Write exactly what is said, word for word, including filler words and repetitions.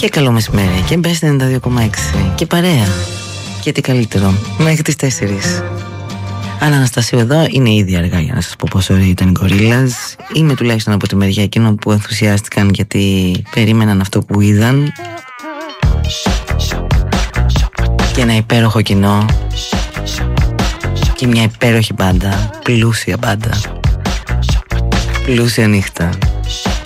Και καλό μεσημέρι. Και μπες ενενήντα δύο κόμμα έξι. Και παρέα. Και τι καλύτερο. Μέχρι τις τέσσερις. Αν Αναστασίου εδώ, είναι ήδη αργά για να σας πω πόσο ωραίοι ήταν οι Gorillaz. Είμαι τουλάχιστον από τη μεριά εκείνων που ενθουσιάστηκαν γιατί περίμεναν αυτό που είδαν. Και ένα υπέροχο κοινό. Και μια υπέροχη μπάντα. Πλούσια μπάντα. Πλούσια νύχτα.